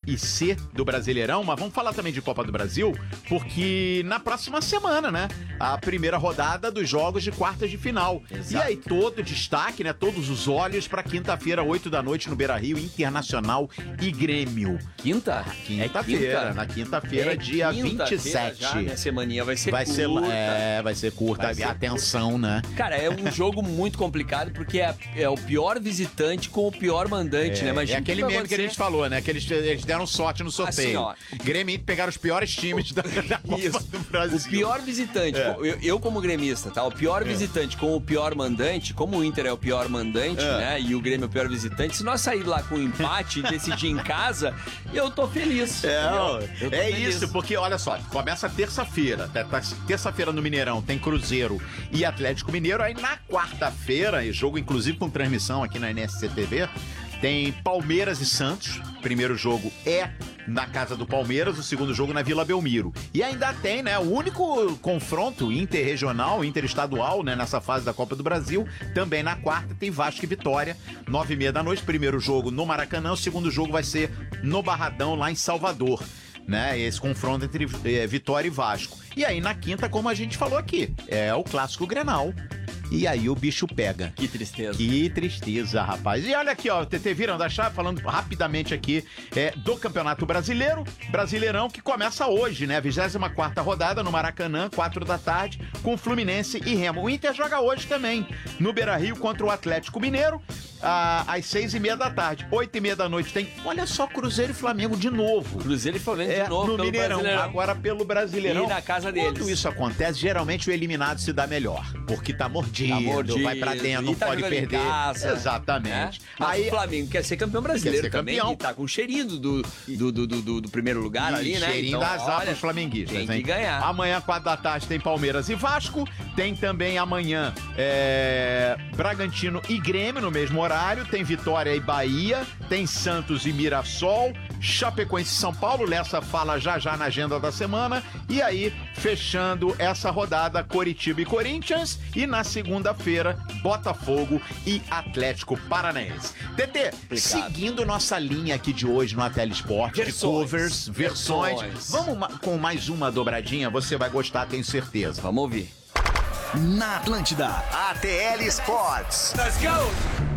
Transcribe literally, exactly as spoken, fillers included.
e C do Brasileirão, mas vamos falar também de Copa do Brasil, porque na próxima semana, né, a primeira rodada dos jogos de quartas de final. Exato. E aí todo destaque, né, todos os olhos para quinta-feira, oito da noite no Beira-Rio, Internacional e Grêmio. Quinta? Quinta-feira, é quinta. Na quinta-feira, é dia vinte e sete. Já, minha semaninha vai ser vai curta. Ser, é, vai ser curta, vai ser atenção, curta. Né? Cara, é um jogo muito complicado, porque é, é o pior visitante com o pior mandante, é, né? Imagina é aquele meme que a gente falou, né? Que eles, eles deram sorte no sorteio. Assim, ó, Grêmio pegaram os piores times da, da Copa do Brasil. O pior visitante, é. eu, eu como gremista, tá? O pior é. visitante com o pior mandante, como o Inter é o pior mandante, é. né? E o Grêmio é o pior visitante, se nós sair lá com um empate e decidir em casa, eu tô feliz. É, eu tô é feliz. Isso, porque olha só, começa terça-feira, terça-feira no Mineirão tem Cruzeiro e Atlético Mineiro, aí na quarta-feira, jogo inclusive com transmissão aqui na N S C T V, tem Palmeiras e Santos. Primeiro jogo é na casa do Palmeiras, o segundo jogo na Vila Belmiro. E ainda tem, né, o único confronto interregional, interestadual, né, nessa fase da Copa do Brasil. Também na quarta tem Vasco e Vitória, nove e meia da noite. Primeiro jogo no Maracanã, o segundo jogo vai ser no Barradão, lá em Salvador. Né, esse confronto entre é, Vitória e Vasco. E aí na quinta, como a gente falou aqui, é o clássico Grenal. E aí o bicho pega. Que tristeza. Que tristeza, rapaz. E olha aqui, ó, T T Virando a Chave, falando rapidamente aqui é, do Campeonato Brasileiro, Brasileirão, que começa hoje, né? vigésima quarta rodada no Maracanã, quatro da tarde, com Fluminense e Remo. O Inter joga hoje também, no Beira-Rio contra o Atlético Mineiro, ah, às seis e meia da tarde. Oito e meia da noite tem, olha só, Cruzeiro e Flamengo de novo. Cruzeiro e Flamengo é, de novo, no pelo Mineirão, agora pelo Brasileirão. E na casa deles. Quando isso acontece, geralmente o eliminado se dá melhor, porque tá mordido. Tá mordido, vai pra dentro, não tá pode perder. Casa, exatamente. Né? Mas aí, o Flamengo quer ser campeão brasileiro ser também, campeão. E tá com o cheirinho do, do, do, do, do, do primeiro lugar e ali, né? Cheirinho então, da azar pros flamenguistas, tem hein? que ganhar. Amanhã, quatro da tarde, tem Palmeiras e Vasco. Tem também amanhã é, Bragantino e Grêmio no mesmo horário. Tem Vitória e Bahia. Tem Santos e Mirassol. Chapecoense e São Paulo. Lessa fala já já na agenda da semana. E aí, fechando essa rodada, Coritiba e Corinthians. E na segunda-feira, Botafogo e Atlético Paranaense. T T, seguindo nossa linha aqui de hoje no Ateli Esporte, de covers, versões. versões. Vamos ma- com mais uma dobradinha, você vai gostar, tenho certeza. Vamos ouvir. Na Atlântida, A T L Sports. Let's go!